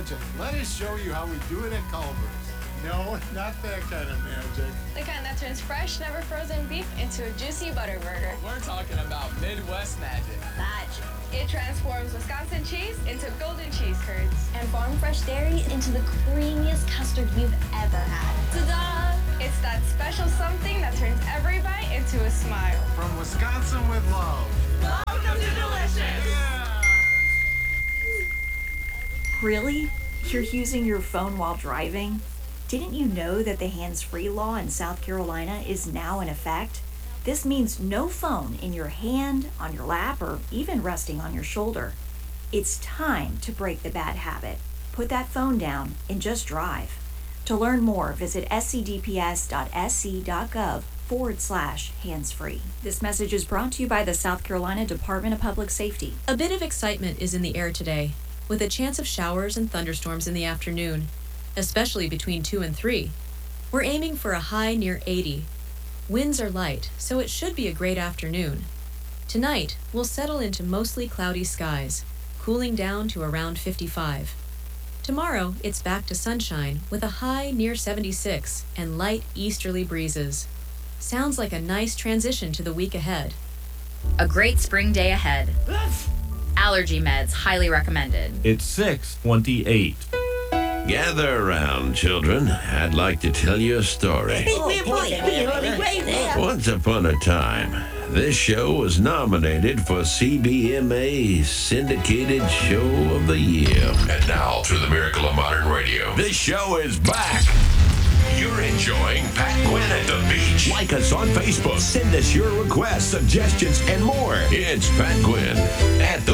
magic. Let us show you how we do it at Culver's. No, not that kind of magic. The kind that turns fresh, never frozen beef into a juicy butter burger. We're talking about Midwest magic. Magic. It transforms Wisconsin cheese into golden cheese curds. And farm fresh dairy into the creamiest custard you've ever had. Ta-da! It's that special something that turns every bite into a smile. From Wisconsin with love. Welcome to Delicious! Yeah! Really? You're using your phone while driving? Didn't you know that the hands-free law in South Carolina is now in effect? This means no phone in your hand, on your lap, or even resting on your shoulder. It's time to break the bad habit. Put that phone down and just drive. To learn more, visit scdps.sc.gov/hands-free. This message is brought to you by the South Carolina Department of Public Safety. A bit of excitement is in the air today, with a chance of showers and thunderstorms in the afternoon, especially between 2 and 3. We're aiming for a high near 80. Winds are light, so it should be a great afternoon. Tonight, we'll settle into mostly cloudy skies, cooling down to around 55. Tomorrow, it's back to sunshine with a high near 76 and light easterly breezes. Sounds like a nice transition to the week ahead. A great spring day ahead. Allergy meds highly recommended. It's 6:28. Gather around, children. I'd like to tell you a story. Once upon a time, this show was nominated for CBMA Syndicated Show of the Year. And now, through the miracle of modern radio, This show is back. you're enjoying Pat Quinn at the beach. Like us on Facebook. Send us your requests, suggestions, and more. It's Pat Quinn at the